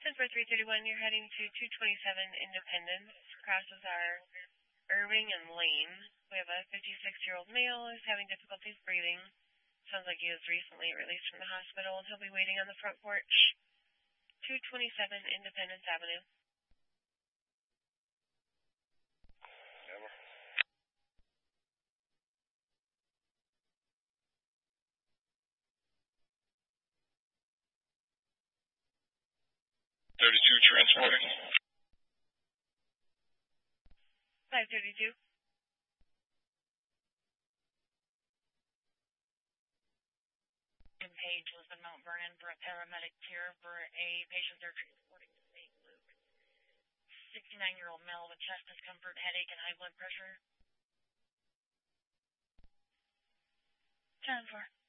10-4-331, you're heading to 227 Independence, crosses our Irving and Lane. We have a 56-year-old male who's having difficulties breathing. Sounds like he was recently released from the hospital, and he'll be waiting on the front porch. 227 Independence Avenue. Over. 32 transporting. 532. Page was in Mount Vernon for a paramedic care for a patient they're transporting to St. Luke. 69-year-old male with chest discomfort, headache, and high blood pressure. 10-4.